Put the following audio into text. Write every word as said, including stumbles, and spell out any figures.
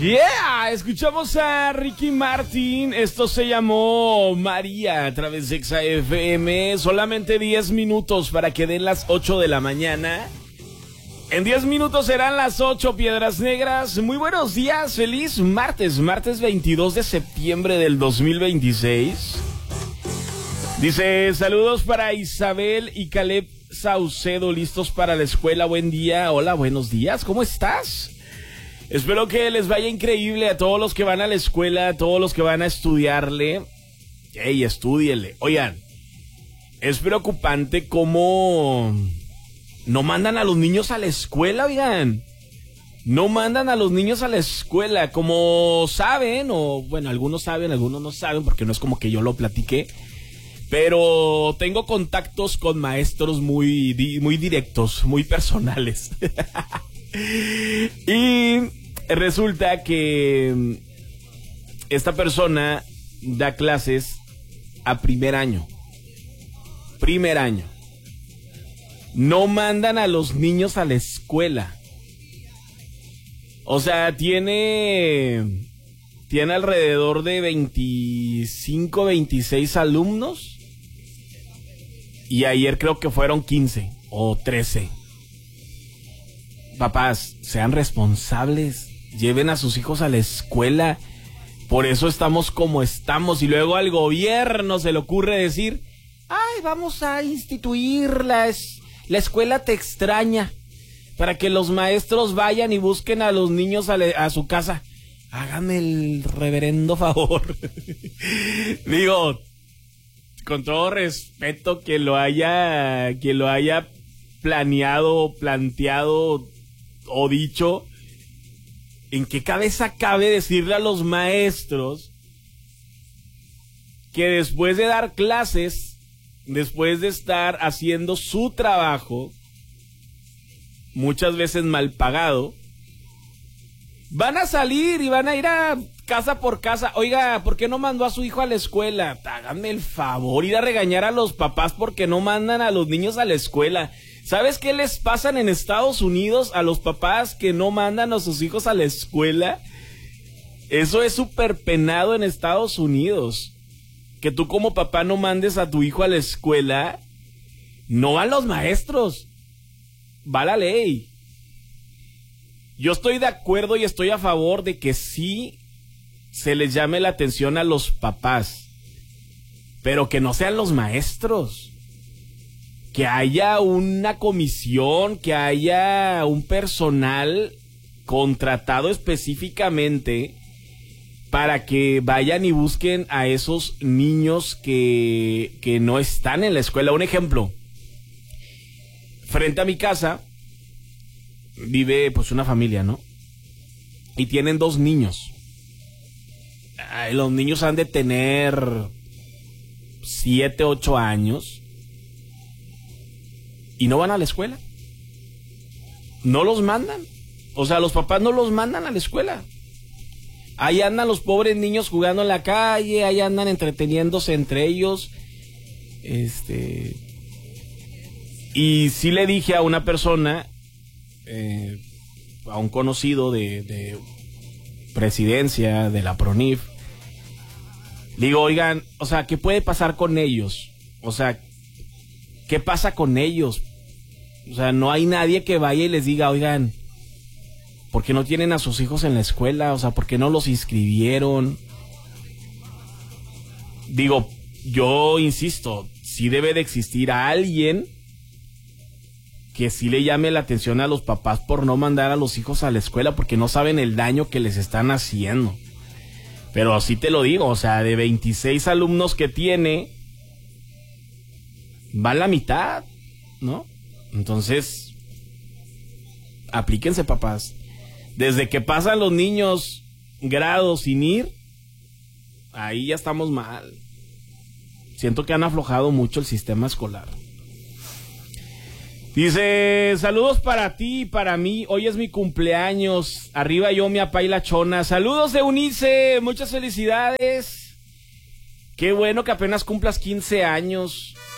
Yeah, escuchamos a Ricky Martin. Esto se llamó María a través de Exa F M. Solamente diez minutos para que den las ocho de la mañana. En diez minutos serán las ocho, Piedras Negras. Muy buenos días, feliz martes, martes veintidós de septiembre del dos mil veintiséis. Dice, saludos para Isabel y Caleb Saucedo, listos para la escuela. Buen día, hola, buenos días, ¿cómo estás? Espero que les vaya increíble a todos los que van a la escuela, a todos los que van a estudiarle. Ey, estúdienle. Oigan, es preocupante cómo no mandan a los niños a la escuela, oigan. No mandan a los niños a la escuela, como saben, o bueno, algunos saben, algunos no saben, porque no es como que yo lo platiqué. Pero tengo contactos con maestros muy, muy directos, muy personales. Y resulta que esta persona da clases a primer año. Primer año. No mandan a los niños a la escuela. O sea, tiene, tiene alrededor de veinticinco, veintiséis alumnos. Y ayer creo que fueron quince o trece. Papás, sean responsables, lleven a sus hijos a la escuela. Por eso estamos como estamos. Y luego al gobierno se le ocurre decir, ay, vamos a instituir la, es- la escuela te extraña, para que los maestros vayan y busquen a los niños a, le- a su casa. Háganme el reverendo favor. Digo, con todo respeto, que lo haya, que lo haya planeado, planteado o dicho, ¿en qué cabeza cabe decirle a los maestros que después de dar clases, después de estar haciendo su trabajo, muchas veces mal pagado, van a salir y van a ir a casa por casa? Oiga, ¿por qué no mandó a su hijo a la escuela? Háganme el favor, ir a regañar a los papás porque no mandan a los niños a la escuela. ¿Sabes qué les pasan en Estados Unidos a los papás que no mandan a sus hijos a la escuela? Eso es súper penado en Estados Unidos. Que tú como papá no mandes a tu hijo a la escuela. No van los maestros, va la ley. Yo estoy de acuerdo y estoy a favor de que sí se les llame la atención a los papás, pero que no sean los maestros. Que haya una comisión, que haya un personal contratado específicamente para que vayan y busquen a esos niños que, que no están en la escuela. Un ejemplo, frente a mi casa vive pues una familia, ¿no? Y tienen dos niños. Ay, los niños han de tener siete, ocho años. Y no van a la escuela. No los mandan. O sea, los papás no los mandan a la escuela. Ahí andan los pobres niños jugando en la calle, ahí andan entreteniéndose entre ellos. Este. Y sí le dije a una persona, eh, a un conocido de, de presidencia de la PRONIF, digo, oigan, o sea, ¿qué puede pasar con ellos? O sea, ¿qué pasa con ellos? O sea, no hay nadie que vaya y les diga, oigan, ¿por qué no tienen a sus hijos en la escuela? O sea, ¿por qué no los inscribieron? Digo, yo insisto, sí debe de existir a alguien que sí le llame la atención a los papás por no mandar a los hijos a la escuela, porque no saben el daño que les están haciendo. Pero así te lo digo, o sea, de veintiséis alumnos que tiene, va la mitad, ¿no? Entonces, aplíquense, papás. Desde que pasan los niños grados sin ir, ahí ya estamos mal. Siento que han aflojado mucho el sistema escolar. Dice, saludos para ti y para mí, hoy es mi cumpleaños, arriba yo, mi apá y la chona. Saludos de Eunice, muchas felicidades. Qué bueno que apenas cumplas quince años.